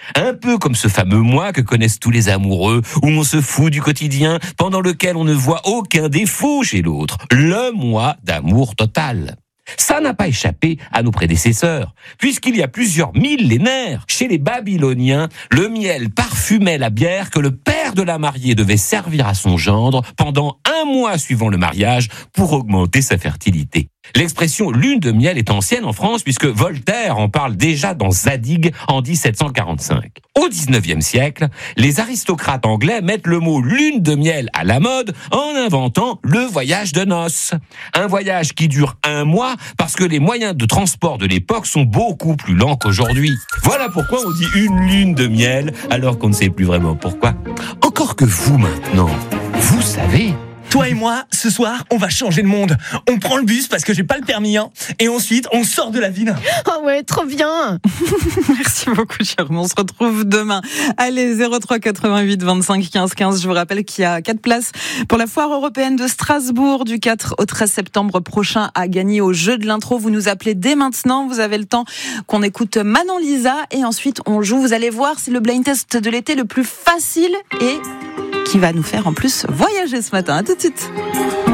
Un peu comme ce fameux mois que connaissent tous les amoureux, où on se fout du quotidien, pendant lequel on ne voit aucun défaut chez l'autre. Le mois d'amour total. Ça n'a pas échappé à nos prédécesseurs, puisqu'il y a plusieurs millénaires, chez les Babyloniens, le miel parfumait la bière que le père de la mariée devait servir à son gendre pendant 1 mois suivant le mariage pour augmenter sa fertilité. L'expression lune de miel est ancienne en France puisque Voltaire en parle déjà dans Zadig en 1745. Au 19e siècle, les aristocrates anglais mettent le mot lune de miel à la mode en inventant le voyage de noces. Un voyage qui dure 1 mois parce que les moyens de transport de l'époque sont beaucoup plus lents qu'aujourd'hui. Voilà pourquoi on dit une lune de miel alors qu'on ne sait plus vraiment pourquoi. Encore que vous maintenant, vous savez... Toi et moi, ce soir, on va changer le monde. On prend le bus parce que j'ai pas le permis, et ensuite, on sort de la ville. Oh ouais, trop bien. Merci beaucoup, Jérôme. On se retrouve demain. Allez, 03 88 25 15 15. Je vous rappelle qu'il y a 4 places pour la foire européenne de Strasbourg du 4 au 13 septembre prochain à gagner au jeu de l'intro. Vous nous appelez dès maintenant. Vous avez le temps qu'on écoute Manon Lisa et ensuite on joue. Vous allez voir, c'est le blind test de l'été le plus facile et qui va nous faire en plus voyager ce matin. À tout de suite.